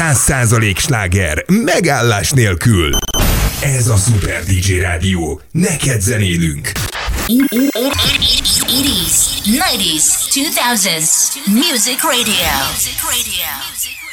100% sláger, megállás nélkül. Ez a Super DJ Rádió, neked zenélünk. 80s, 90s, 2000s, Music Radio.